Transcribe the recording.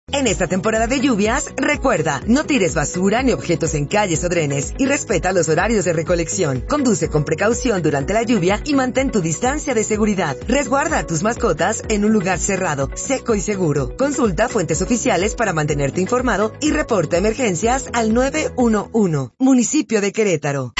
En esta temporada de lluvias, recuerda, no tires basura ni objetos en calles o drenes y respeta los horarios de recolección. Conduce con precaución durante la lluvia y mantén tu distancia de seguridad. Resguarda a tus mascotas en un lugar cerrado, seco y seguro. Consulta fuentes oficiales para mantenerte informado y reporta emergencias al 911. Municipio de Querétaro.